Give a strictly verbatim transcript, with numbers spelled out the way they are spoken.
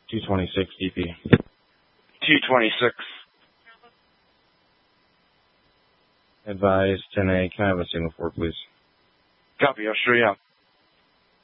two twenty-six D P. two twenty-six. Advise ten A. Can I have a signal for, please? Copy, I'll show you out.